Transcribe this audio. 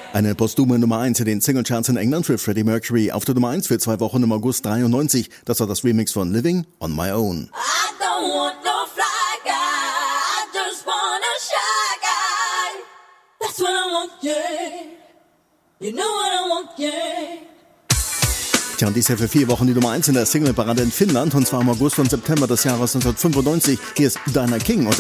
Eine posthume Nummer 1 in den Singlecharts in England für Freddie Mercury. Auf der Nummer 1 für 2 Wochen im August 93. Das war das Remix von Living on My Own. I don't want no fly guy, I just want a shy guy. That's what I want, yeah. You know what I want, yeah. Tja, und dies hier für 4 Wochen die Nummer 1 in der Singleparade in Finnland. Und zwar im August und September des Jahres 1995. Hier ist Dinah King und